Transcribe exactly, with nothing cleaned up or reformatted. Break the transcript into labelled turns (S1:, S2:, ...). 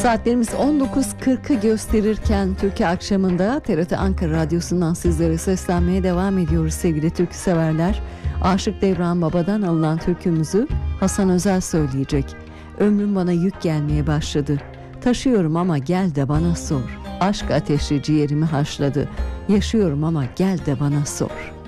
S1: Saatlerimiz on dokuz kırkı gösterirken Türkiye akşamında T R T Ankara Radyosu'ndan sizlere seslenmeye devam ediyoruz sevgili türkü severler. Aşık Devran Baba'dan alınan türkümüzü Hasan Özel söyleyecek. Ömrüm bana yük gelmeye başladı. Taşıyorum ama gel de bana sor. Aşk ateşi ciğerimi haşladı. Yaşıyorum ama gel de bana sor.